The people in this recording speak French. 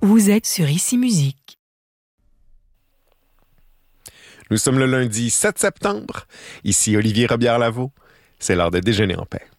Vous êtes sur Ici Musique. Nous sommes le lundi 7 septembre. Ici Olivier Robillard-Lavaux. C'est l'heure de déjeuner en paix.